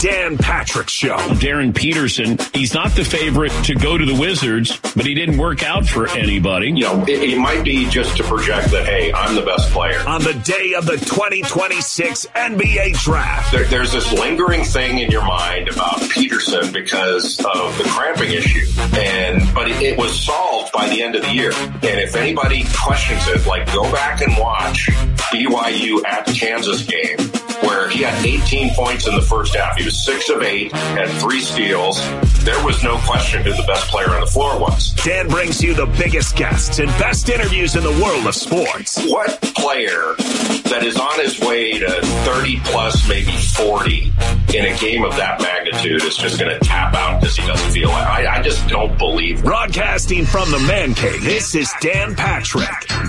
Dan Patrick Show. Darren Peterson, he's not the favorite to go to the Wizards, but he didn't work out for anybody. You know, it might be just to project that, hey, I'm the best player. On the day of the 2026 NBA Draft. There's this lingering thing in your mind about Peterson because of the cramping issue. But it was solved by the end of the year. And if anybody questions it, like, go back and watch BYU at the Kansas game, where he had 18 points in the first half. He was 6 of 8, had 3 steals. There was no question who the best player on the floor was. Dan brings you the biggest guests and best interviews in the world of sports. What player that is on his way to 30 plus, maybe 40 in a game of that magnitude is just going to tap out because he doesn't feel it? I just don't believe it. Broadcasting from the Man Cave, this is Dan Patrick.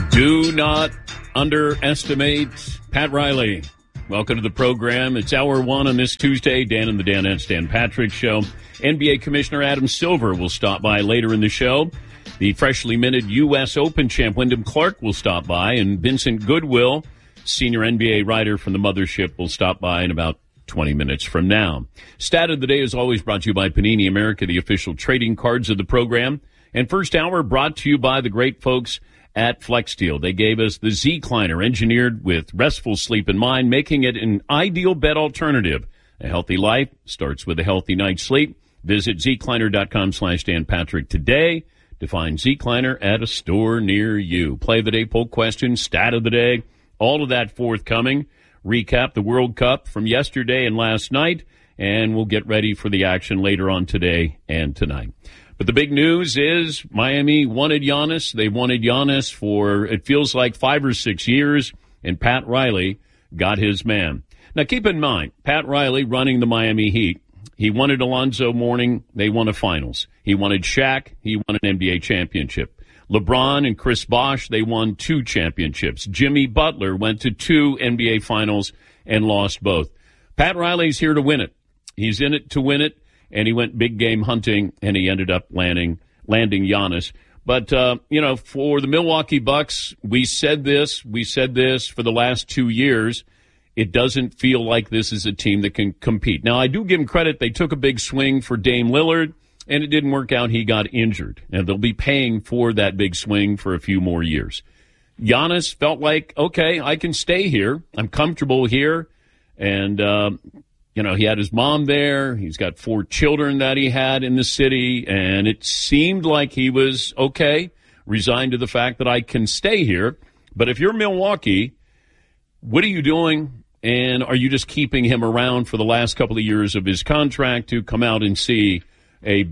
Do not underestimate Pat Riley. Welcome to the program. It's hour 1 on this Tuesday. Dan and the Danettes, Dan Patrick Show. NBA Commissioner Adam Silver will stop by later in the show. The freshly minted U.S. Open champ Wyndham Clark will stop by, and Vincent Goodwill, senior NBA writer from the Mothership, will stop by in about 20 minutes from now. Stat of the day is always brought to you by Panini America, the official trading cards of the program. And first hour brought to you by the great folks at FlexSteel. They gave us the Z-Cliner, engineered with restful sleep in mind, making it an ideal bed alternative. A healthy life starts with a healthy night's sleep. Visit zcliner.com/Dan Patrick today to find Z-Cliner at a store near you. Play of the day, poll question, stat of the day, all of that forthcoming. Recap the World Cup from yesterday and last night, and we'll get ready for the action later on today and tonight. But the big news is Miami wanted Giannis. They wanted Giannis for, it feels like, 5 or 6 years, and Pat Riley got his man. Now, keep in mind, Pat Riley running the Miami Heat. He wanted Alonzo Mourning. They won a finals. He wanted Shaq. He won an NBA championship. LeBron and Chris Bosh, they won 2 championships. Jimmy Butler went to 2 NBA finals and lost both. Pat Riley's here to win it. He's in it to win it. And he went big game hunting, and he ended up landing Giannis. But, for the Milwaukee Bucks, we said this for the last 2 years. It doesn't feel like this is a team that can compete. Now, I do give them credit. They took a big swing for Dame Lillard, and it didn't work out. He got injured, and they'll be paying for that big swing for a few more years. Giannis felt like, okay, I can stay here. I'm comfortable here. And, he had his mom there. He's got 4 children that he had in the city, and it seemed like he was okay, resigned to the fact that I can stay here. But if you're Milwaukee, what are you doing? And are you just keeping him around for the last couple of years of his contract to come out and see a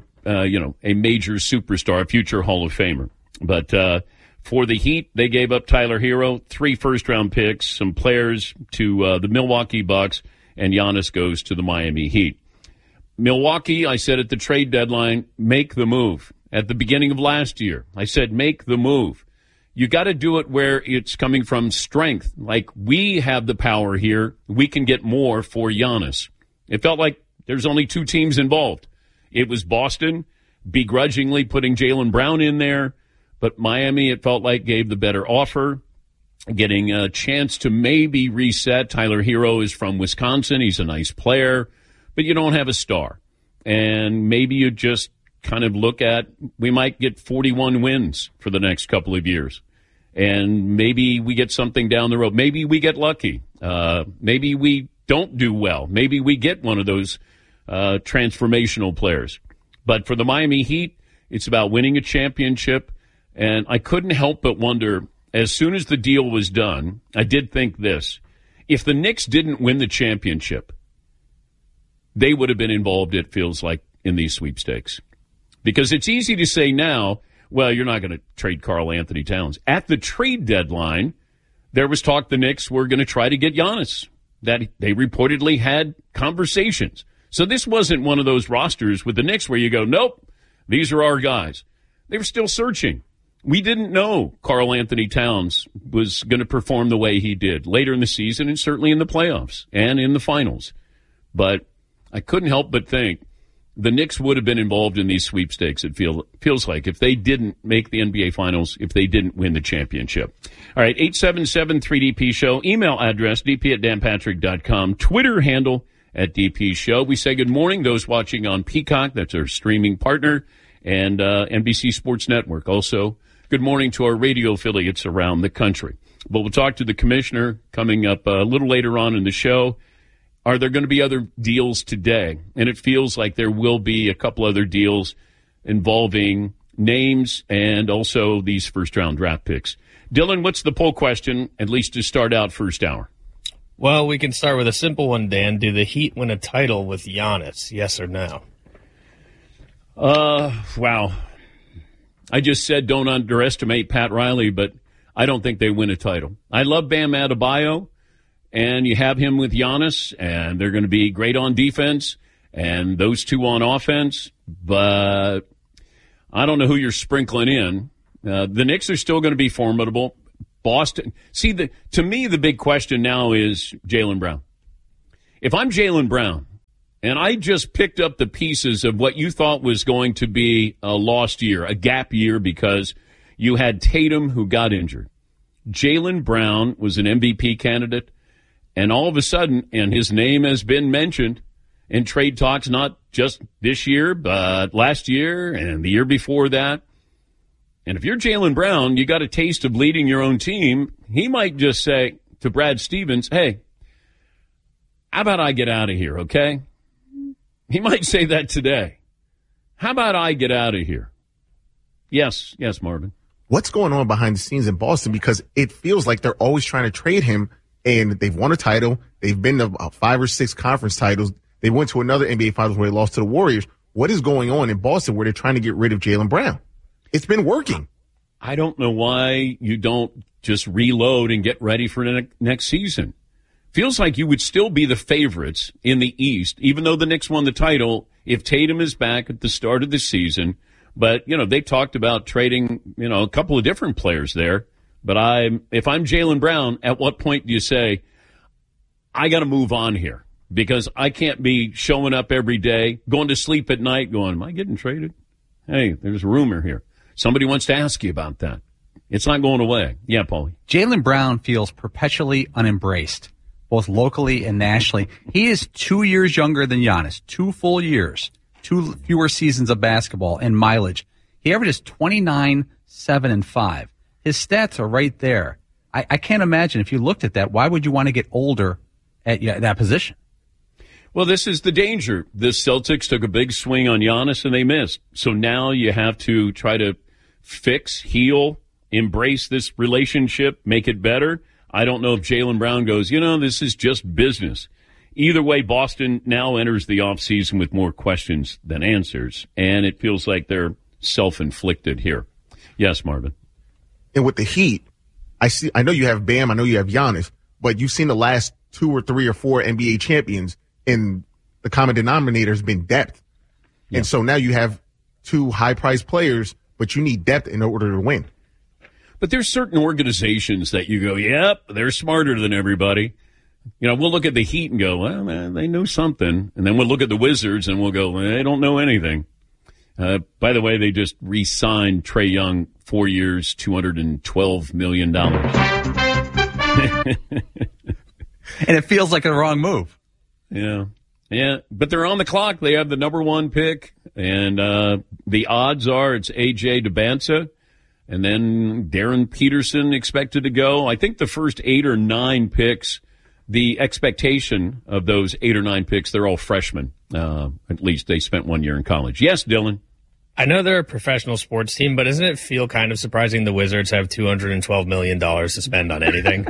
major superstar, a future Hall of Famer? But for the Heat, they gave up Tyler Hero, 3 first-round picks, some players to the Milwaukee Bucks, and Giannis goes to the Miami Heat. Milwaukee, I said at the trade deadline, make the move. At the beginning of last year, I said make the move. You got to do it where it's coming from strength. Like, we have the power here. We can get more for Giannis. It felt like there's only 2 teams involved. It was Boston begrudgingly putting Jaylen Brown in there, but Miami, it felt like, gave the better offer, getting a chance to maybe reset. Tyler Hero is from Wisconsin. He's a nice player, but you don't have a star. And maybe you just kind of look at, we might get 41 wins for the next couple of years. And maybe we get something down the road. Maybe we get lucky. Maybe we don't do well. Maybe we get one of those transformational players. But for the Miami Heat, it's about winning a championship. And I couldn't help but wonder, as soon as the deal was done, I did think this. If the Knicks didn't win the championship, they would have been involved, it feels like, in these sweepstakes. Because it's easy to say now, well, you're not going to trade Karl Anthony Towns. At the trade deadline, there was talk the Knicks were going to try to get Giannis, that they reportedly had conversations. So this wasn't one of those rosters with the Knicks where you go, nope, these are our guys. They were still searching. We didn't know Karl Anthony Towns was going to perform the way he did later in the season and certainly in the playoffs and in the finals. But I couldn't help but think the Knicks would have been involved in these sweepstakes, it feels like, if they didn't make the NBA Finals, if they didn't win the championship. All right, 877-3DP Show. Email address, dp@danpatrick.com. Twitter handle, at DP Show. We say good morning those watching on Peacock. That's our streaming partner, and NBC Sports Network. Also, good morning to our radio affiliates around the country. But we'll talk to the commissioner coming up a little later on in the show. Are there going to be other deals today? And it feels like there will be a couple other deals involving names and also these first-round draft picks. Dylan, what's the poll question, at least to start out first hour? Well, we can start with a simple one, Dan. Do the Heat win a title with Giannis, yes or no? Wow. I just said don't underestimate Pat Riley, but I don't think they win a title. I love Bam Adebayo, and you have him with Giannis, and they're going to be great on defense, and those two on offense, but I don't know who you're sprinkling in. The Knicks are still going to be formidable. Boston. See, to me, the big question now is Jaylen Brown. If I'm Jaylen Brown, and I just picked up the pieces of what you thought was going to be a lost year, a gap year, because you had Tatum who got injured. Jaylen Brown was an MVP candidate, and all of a sudden, and his name has been mentioned in trade talks, not just this year, but last year and the year before that. And if you're Jaylen Brown, you got a taste of leading your own team. He might just say to Brad Stevens, hey, how about I get out of here, okay? He might say that today. How about I get out of here? Yes, Marvin. What's going on behind the scenes in Boston? Because it feels like they're always trying to trade him, and they've won a title. They've been to about 5 or 6 conference titles. They went to another NBA Finals where they lost to the Warriors. What is going on in Boston where they're trying to get rid of Jaylen Brown? It's been working. I don't know why you don't just reload and get ready for next season. Feels like you would still be the favorites in the East, even though the Knicks won the title, if Tatum is back at the start of the season. But, they talked about trading, a couple of different players there. But if I'm Jaylen Brown, at what point do you say, I got to move on here? Because I can't be showing up every day, going to sleep at night going, am I getting traded? Hey, there's a rumor here. Somebody wants to ask you about that. It's not going away. Yeah, Paulie. Jaylen Brown feels perpetually unembraced, both locally and nationally. He is 2 years younger than Giannis, 2 full years, 2 fewer seasons of basketball and mileage. He averages 29, 7, and 5. His stats are right there. I can't imagine if you looked at that, why would you want to get older at that position? Well, this is the danger. The Celtics took a big swing on Giannis and they missed. So now you have to try to fix, heal, embrace this relationship, make it better. I don't know if Jaylen Brown goes, this is just business. Either way, Boston now enters the offseason with more questions than answers, and it feels like they're self-inflicted here. Yes, Marvin. And with the Heat, I know you have Bam, I know you have Giannis, but you've seen the last 2 or 3 or 4 NBA champions, and the common denominator has been depth. Yeah. And so now you have 2 high-priced players, but you need depth in order to win. But there's certain organizations that you go, yep, they're smarter than everybody. We'll look at the Heat and go, well, man, they know something. And then we'll look at the Wizards and we'll go, well, they don't know anything. By the way, they just re-signed Trae Young, 4 years, $212 million. And it feels like a wrong move. Yeah. But they're on the clock. They have the number 1 pick, and the odds are it's A.J. Dubasa, and then Darren Peterson expected to go. I think the first 8 or 9 picks, the expectation of those 8 or 9 picks, they're all freshmen. At least they spent 1 year in college. Yes, Dylan. I know they're a professional sports team, but doesn't it feel kind of surprising the Wizards have $212 million to spend on anything?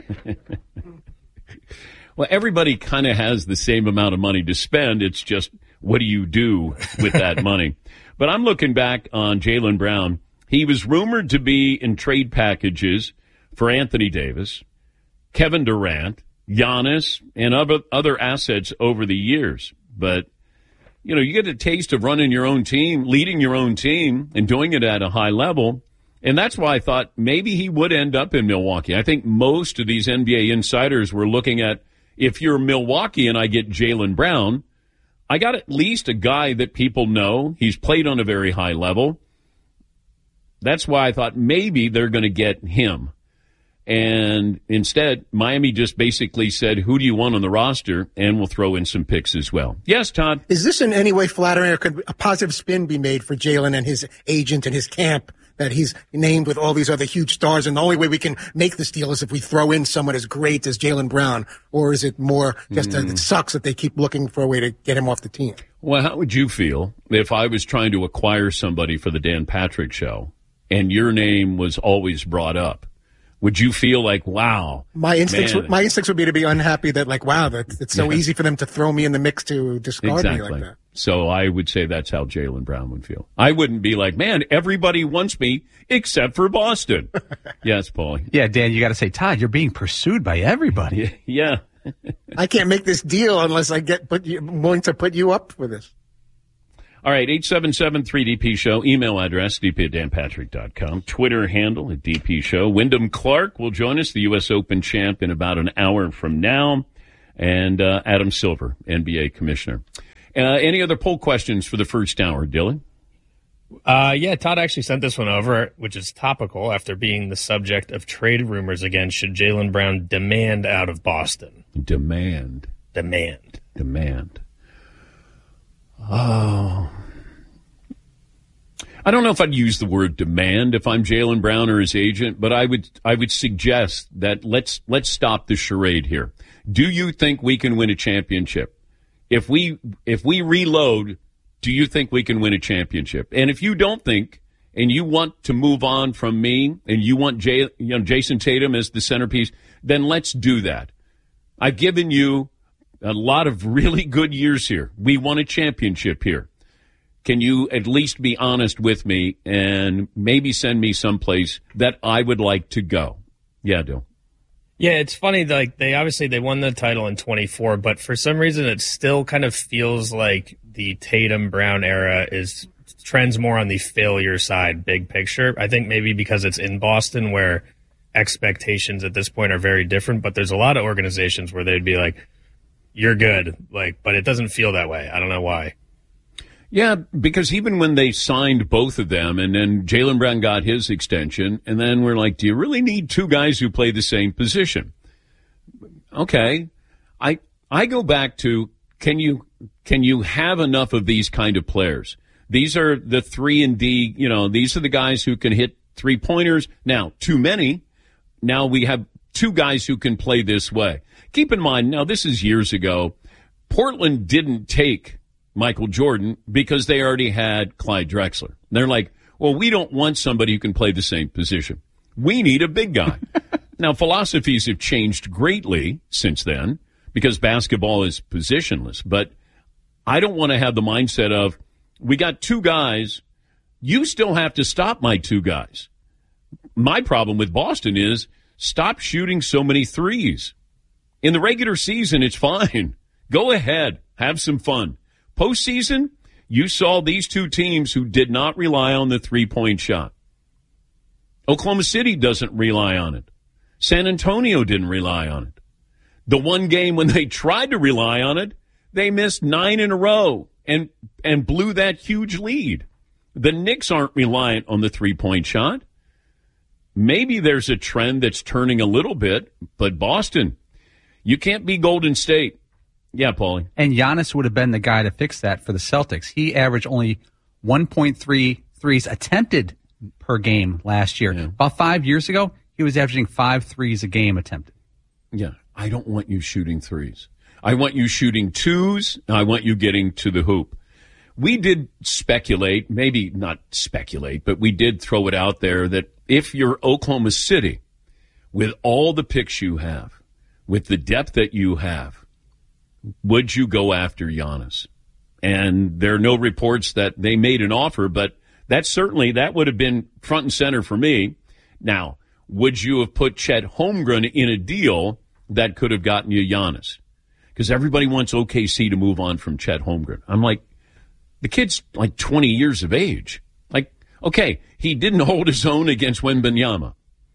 Well, everybody kind of has the same amount of money to spend. It's just, what do you do with that money? But I'm looking back on Jaylen Brown. He was rumored to be in trade packages for Anthony Davis, Kevin Durant, Giannis, and other assets over the years. But, you get a taste of running your own team, leading your own team, and doing it at a high level. And that's why I thought maybe he would end up in Milwaukee. I think most of these NBA insiders were looking at, if you're Milwaukee and I get Jaylen Brown, I got at least a guy that people know. He's played on a very high level. That's why I thought maybe they're going to get him. And instead, Miami just basically said, who do you want on the roster? And we'll throw in some picks as well. Yes, Todd? Is this in any way flattering, or could a positive spin be made for Jalen and his agent and his camp that he's named with all these other huge stars, and the only way we can make this deal is if we throw in someone as great as Jaylen Brown? Or is it more just that it sucks that they keep looking for a way to get him off the team? Well, how would you feel if I was trying to acquire somebody for the Dan Patrick Show and your name was always brought up? Would you feel like, wow? My instincts would be to be unhappy that, like, wow, that it's so easy for them to throw me in the mix to discard me like that. So I would say that's how Jaylen Brown would feel. I wouldn't be like, man, everybody wants me except for Boston. Yes, Paulie. Yeah, Dan, you got to say, Todd, you're being pursued by everybody. Yeah. I can't make this deal unless I'm willing to put you up for this. All right, 877-3DP Show. Email address, dp@danpatrick.com. Twitter handle at DP Show. Wyndham Clark will join us, the U.S. Open champ, in about an hour from now. And Adam Silver, NBA commissioner. Any other poll questions for the first hour, Dylan? Yeah, Todd actually sent this one over, which is topical after being the subject of trade rumors again. Should Jaylen Brown demand out of Boston? Demand. Oh. I don't know if I'd use the word demand if I'm Jaylen Brown or his agent, but I would suggest that let's stop the charade here. Do you think we can win a championship? If we reload, do you think we can win a championship? And if you don't think, and you want to move on from me, and you want Jason Tatum as the centerpiece, then let's do that. I've given you a lot of really good years here. We won a championship here. Can you at least be honest with me and maybe send me someplace that I would like to go? Yeah, Dill. Yeah, it's funny. Like they won the title in 24, but for some reason it still kind of feels like the Tatum Brown era trends more on the failure side, big picture. I think maybe because it's in Boston where expectations at this point are very different, but there's a lot of organizations where they'd be like, you're good, but it doesn't feel that way. I don't know why. Yeah, because even when they signed both of them and then Jaylen Brown got his extension, and then we're like, do you really need two guys who play the same position? Okay. I go back to, can you have enough of these kind of players? These are the 3-and-D, these are the guys who can hit three-pointers. Now, too many. Now we have two guys who can play this way. Keep in mind, now this is years ago, Portland didn't take Michael Jordan because they already had Clyde Drexler. They're like, well, we don't want somebody who can play the same position. We need a big guy. Now, philosophies have changed greatly since then because basketball is positionless. But I don't want to have the mindset of, we got two guys, you still have to stop my two guys. My problem with Boston is stop shooting so many threes. In the regular season, it's fine. Go ahead. Have some fun. Postseason, you saw these two teams who did not rely on the three-point shot. Oklahoma City doesn't rely on it. San Antonio didn't rely on it. The one game when they tried to rely on it, they missed 9 in a row and blew that huge lead. The Knicks aren't reliant on the three-point shot. Maybe there's a trend that's turning a little bit, but Boston, you can't be Golden State. Yeah, Paulie. And Giannis would have been the guy to fix that for the Celtics. He averaged only 1.3 threes attempted per game last year. Yeah. About 5 years ago, he was averaging 5 threes a game attempted. Yeah, I don't want you shooting threes. I want you shooting twos, and I want you getting to the hoop. We did speculate, maybe not speculate, but we did throw it out there that if you're Oklahoma City, with all the picks you have, with the depth that you have, would you go after Giannis? And there are no reports that they made an offer, but that would have been front and center for me. Now, would you have put Chet Holmgren in a deal that could have gotten you Giannis? Because everybody wants OKC to move on from Chet Holmgren. I'm like, the kid's like 20 years of age. Like, okay, he didn't hold his own against Wembanyama.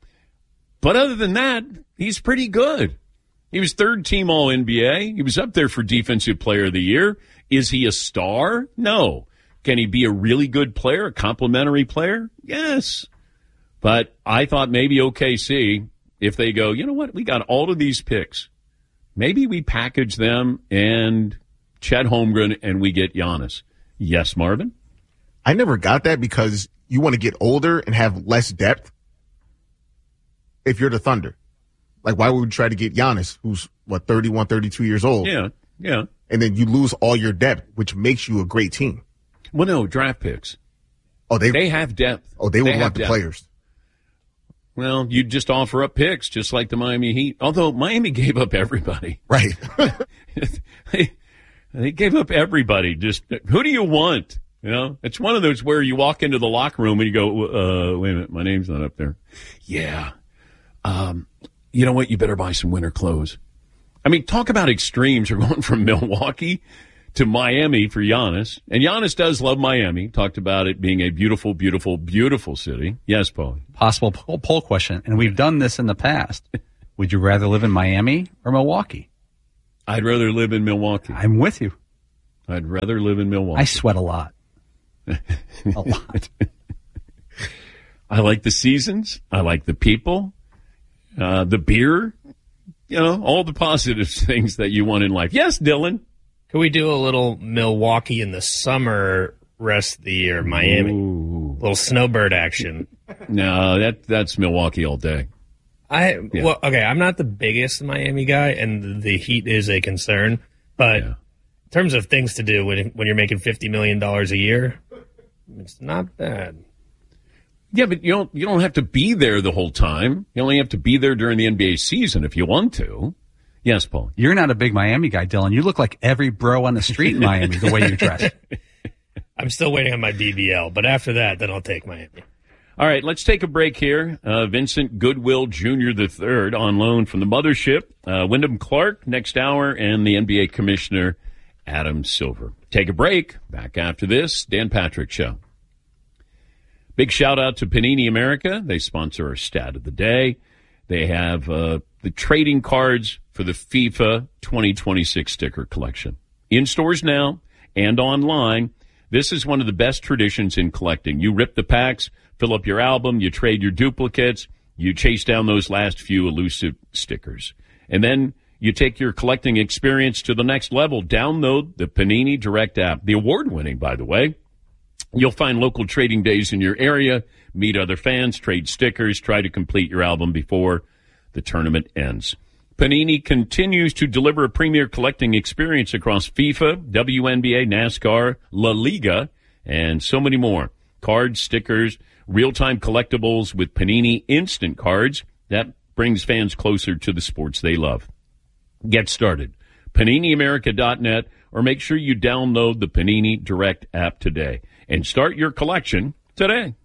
But other than that, he's pretty good. He was third team All-NBA. He was up there for Defensive Player of the Year. Is he a star? No. Can he be a really good player, a complimentary player? Yes. But I thought maybe OKC, if they go, you know what, we got all of these picks. Maybe we package them and Chet Holmgren and we get Giannis. Yes, Marvin? I never got that because you want to get older and have less depth if you're the Thunder. Like, why would we try to get Giannis, who's, 31, 32 years old? Yeah. And then you lose all your depth, which makes you a great team. Well, no, draft picks. Oh, they have depth. Oh, they would want the players. Well, you just offer up picks, just like the Miami Heat. Although Miami gave up everybody. Right. They gave up everybody. Just, who do you want? You know, it's one of those where you walk into the locker room and you go, wait a minute, my name's not up there. Yeah. You know what? You better buy some winter clothes. I mean, talk about extremes. You're going from Milwaukee to Miami for Giannis. And Giannis does love Miami. Talked about it being a beautiful, beautiful, beautiful city. Yes, Paul. Possible poll question, and we've done this in the past. Would you rather live in Miami or Milwaukee? I'd rather live in Milwaukee. I'm with you. I'd rather live in Milwaukee. I sweat a lot. A lot. I like the seasons. I like the people. The beer. You know, all the positive things that you want in life. Yes, Dylan. Could we do a little Milwaukee in the summer, rest of the year, Miami? Ooh. Little snowbird action. No, that's Milwaukee all day. Well, okay, I'm not the biggest Miami guy, and the heat is a concern. But in terms of things to do when you're making $50 million a year, it's not bad. Yeah, but you don't have to be there the whole time. You only have to be there during the NBA season if you want to. Yes, Paul. You're not a big Miami guy, Dylan. You look like every bro on the street in Miami, the way you dress. I'm still waiting on my BBL, but after that, then I'll take Miami. All right, let's take a break here. Vincent Goodwill Jr. III on loan from the mothership. Wyndham Clark next hour, and the NBA Commissioner Adam Silver. Take a break. Back after this, Dan Patrick Show. Big shout out to Panini America. They sponsor our stat of the day. They have the trading cards for the FIFA 2026 sticker collection. In stores now and online. This is one of the best traditions in collecting. You rip the packs, fill up your album, you trade your duplicates, you chase down those last few elusive stickers. And then you take your collecting experience to the next level. Download the Panini Direct app, the award-winning, by the way. You'll find local trading days in your area, meet other fans, trade stickers, try to complete your album before the tournament ends. Panini continues to deliver a premier collecting experience across FIFA, WNBA, NASCAR, La Liga, and so many more. Cards, stickers, real-time collectibles with Panini Instant Cards. That brings fans closer to the sports they love. Get started. PaniniAmerica.net, or make sure you download the Panini Direct app today and start your collection today.